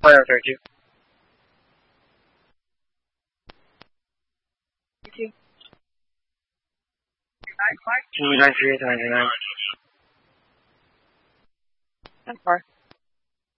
fire 32. Thank you. 293 to 99. 10-4.